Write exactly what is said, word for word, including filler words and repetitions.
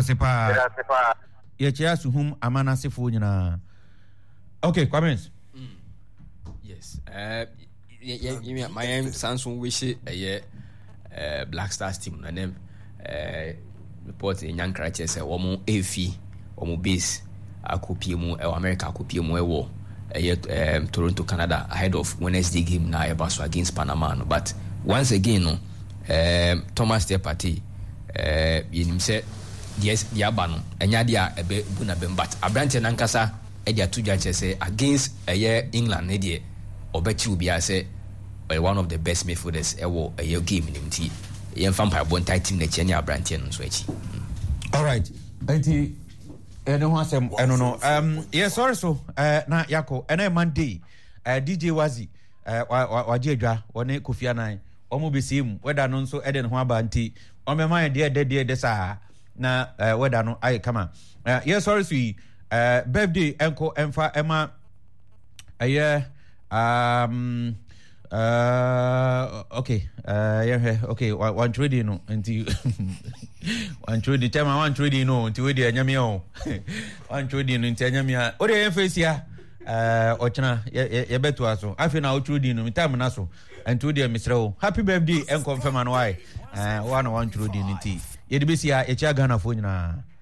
sepa sepa ye chia suhum amana sefo nyina. Okay, comments. Mm. Yes. Uh yeah, yeah, my name Samsung wish eh uh Black Stars team na name uh report in young crutches say omo efi omo base akopie mu e America akopie mu e wo eh um, Toronto, Canada ahead of Wednesday game na Ebaso against Panama no. But once again no um Thomas Tepati eh yenim say yes diaba no enya dia ebe bu na bem, but abrante nankasa e dia to judge say against eh England ne dia obechi obi say one of the best midfielders ewo eh game nim ti yen vampire bon tight team na chenya abrante no so echi. All right, enti eno ho asem eno no um yes sorry so uh, na yako ena Monday uh, D J Wazi uh, waje adwa woni Kofi Anan omo besim weda no nso eden ho aba nti omema de de de de sa na uh, weda no ai kama uh, yes sorry so uh, birthday enko emfa ema aye um uh okay uh yeah okay one trading no nti one trading tema one trading no nti we dey anyame o one trading no nti anyame a o dey face ya uh ochina ye beto aso afi na o trading no time na so nti we dey misrewo happy birthday and confirm an why uh one one trading nti ye dey be sia e chia Ghana fo nyina.